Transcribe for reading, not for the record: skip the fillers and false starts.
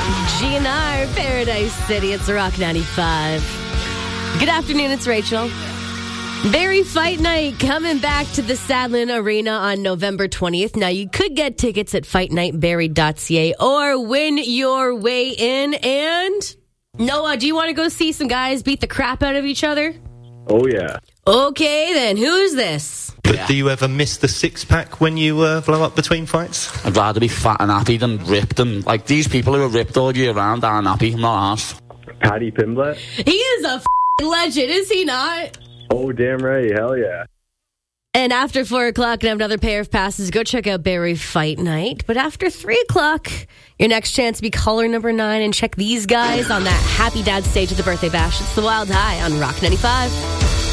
GNR, Paradise City. It's Rock 95. Good afternoon, it's Rachel. Barrie Fight Night coming back to the Sadlon Arena on November 20th. Now, you could get tickets at fightnightbarrie.ca or win your way in. And Noah, do you want to go see some guys beat the crap out of each other? Oh, yeah. Okay, then. Who's this? But do you ever miss the six-pack when you blow up between fights? I'd rather be fat and happy than ripped. And like these people who are ripped all year round aren't happy. I'm not arsed. Paddy Pimblett? He is a legend, is he not? Oh, damn right. Hell yeah. And after 4 o'clock, I have another pair of passes. Go check out Barrie Fight Night. But after 3 o'clock, your next chance to be caller number 9 and check these guys on that Happy Dad stage at the birthday bash. It's the Wild High on Rock 95.